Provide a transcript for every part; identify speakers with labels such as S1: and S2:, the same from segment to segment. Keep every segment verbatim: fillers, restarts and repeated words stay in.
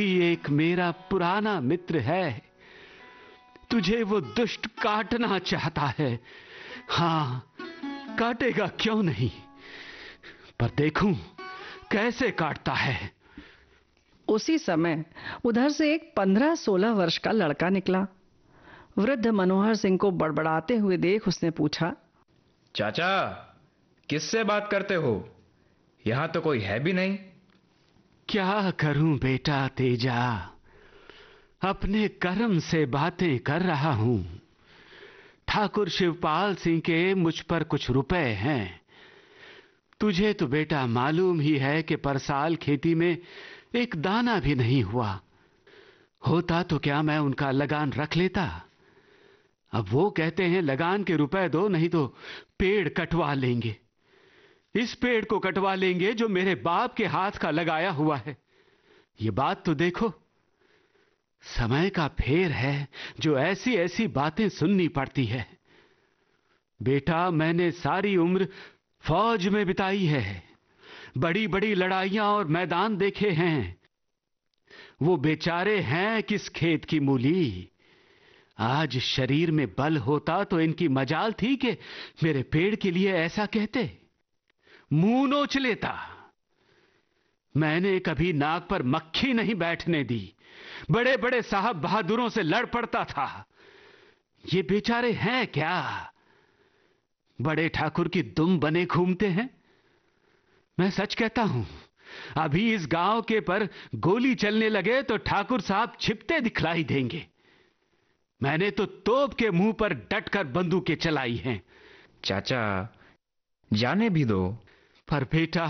S1: एक मेरा पुराना मित्र है। तुझे वो दुष्ट काटना चाहता है। हाँ, काटेगा क्यों नहीं, पर देखूं कैसे काटता है।
S2: उसी समय उधर से एक पंद्रह सोलह वर्ष का लड़का निकला। वृद्ध मनोहर सिंह को बड़बड़ाते हुए देख उसने पूछा,
S3: चाचा, किससे बात करते हो? यहां तो कोई है भी नहीं।
S1: क्या करूं बेटा तेजा, अपने कर्म से बातें कर रहा हूं। ठाकुर शिवपाल सिंह के मुझ पर कुछ रुपए हैं। तुझे तो बेटा मालूम ही है कि पर साल खेती में एक दाना भी नहीं हुआ। होता तो क्या मैं उनका लगान रख लेता। अब वो कहते हैं लगान के रुपए दो, नहीं तो पेड़ कटवा लेंगे। इस पेड़ को कटवा लेंगे जो मेरे बाप के हाथ का लगाया हुआ है। ये बात तो देखो, समय का फेर है जो ऐसी ऐसी बातें सुननी पड़ती है। बेटा, मैंने सारी उम्र फौज में बिताई है, बड़ी बड़ी लड़ाइयां और मैदान देखे हैं। वो बेचारे हैं किस खेत की मूली। आज शरीर में बल होता तो इनकी मजाल थी कि मेरे पेड़ के लिए ऐसा कहते। मुंह नोच लेता। मैंने कभी नाक पर मक्खी नहीं बैठने दी। बड़े बड़े साहब बहादुरों से लड़ पड़ता था। ये बेचारे हैं क्या, बड़े ठाकुर की दुम बने घूमते हैं। मैं सच कहता हूं, अभी इस गांव के पर गोली चलने लगे तो ठाकुर साहब छिपते दिखलाई देंगे। मैंने तो तोप के मुंह पर डटकर बंदूकें चलाई हैं।
S3: चाचा, जाने भी दो।
S1: पर बेटा,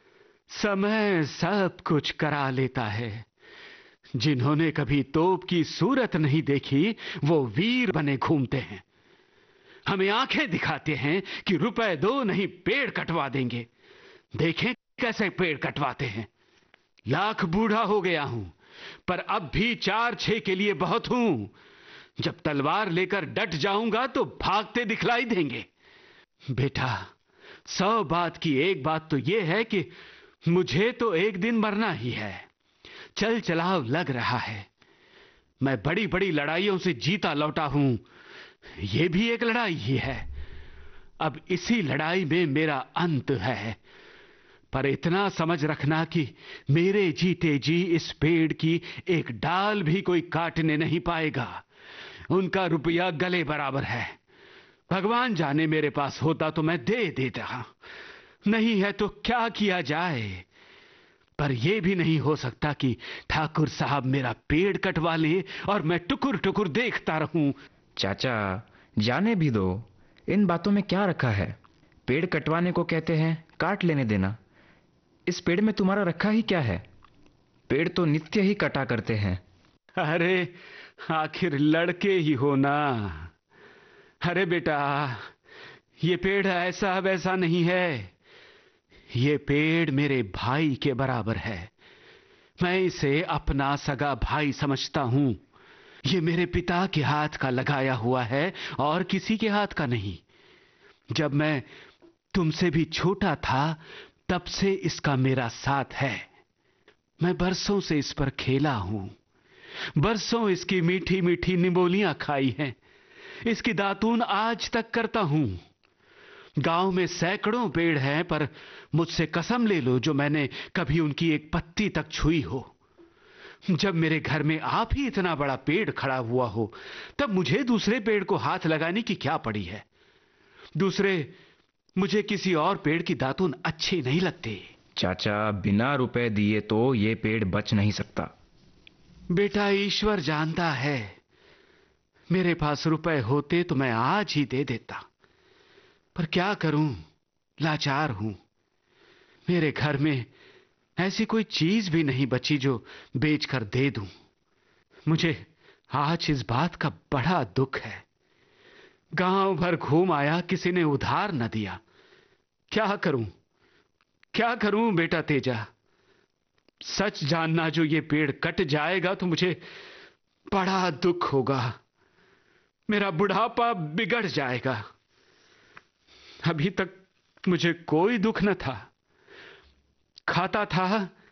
S1: समय सब कुछ करा लेता है। जिन्होंने कभी तोप की सूरत नहीं देखी वो वीर बने घूमते हैं। हमें आंखें दिखाते हैं कि रुपए दो नहीं पेड़ कटवा देंगे। देखें कैसे पेड़ कटवाते हैं। लाख बूढ़ा हो गया हूं, पर अब भी चार छह के लिए बहुत हूं। जब तलवार लेकर डट जाऊंगा तो भागते दिखलाई देंगे। बेटा, सौ बात की एक बात तो यह है कि मुझे तो एक दिन मरना ही है। चल चलाव लग रहा है। मैं बड़ी बड़ी लड़ाइयों से जीता लौटा हूं। यह भी एक लड़ाई ही है। अब इसी लड़ाई में मेरा अंत है। पर इतना समझ रखना कि मेरे जीते जी इस पेड़ की एक डाल भी कोई काटने नहीं पाएगा। उनका रुपया गले बराबर है। भगवान जाने, मेरे पास होता तो मैं दे देता। नहीं है तो क्या किया जाए। पर यह भी नहीं हो सकता कि ठाकुर साहब मेरा पेड़ कटवा ले और मैं टुकुर टुकुर देखता रहूं।
S3: चाचा, जाने भी दो। इन बातों में क्या रखा है? पेड़ कटवाने को कहते हैं, काट लेने देना। इस पेड़ में तुम्हारा रखा ही क्या है? पेड़ तो नित्य ही कटा करते हैं।
S1: अरे, आखिर लड़के ही हो ना। अरे बेटा, ये पेड़ ऐसा वैसा नहीं है। ये पेड़ मेरे भाई के बराबर है। मैं इसे अपना सगा भाई समझता हूं। ये मेरे पिता के हाथ का लगाया हुआ है और किसी के हाथ का नहीं। जब मैं तुमसे भी छोटा था तब से इसका मेरा साथ है। मैं बरसों से इस पर खेला हूं, बरसों इसकी मीठी मीठी निमोलियां खाई हैं। इसकी दातून आज तक करता हूं। गांव में सैकड़ों पेड़ हैं, पर मुझसे कसम ले लो जो मैंने कभी उनकी एक पत्ती तक छुई हो। जब मेरे घर में आप ही इतना बड़ा पेड़ खड़ा हुआ हो, तब मुझे दूसरे पेड़ को हाथ लगाने की क्या पड़ी है। दूसरे, मुझे किसी और पेड़ की दातून अच्छी नहीं लगती।
S3: चाचा, बिना रुपए दिए तो ये पेड़ बच नहीं सकता।
S1: बेटा, ईश्वर जानता है, मेरे पास रुपए होते तो मैं आज ही दे देता। पर क्या करूं, लाचार हूं। मेरे घर में ऐसी कोई चीज भी नहीं बची जो बेचकर दे दूं। मुझे आज इस बात का बड़ा दुख है। गांव भर घूम आया, किसी ने उधार न दिया। क्या करूं, क्या करूं बेटा तेजा। सच जानना, जो ये पेड़ कट जाएगा तो मुझे बड़ा दुख होगा। मेरा बुढ़ापा बिगड़ जाएगा। अभी तक मुझे कोई दुख न था। खाता था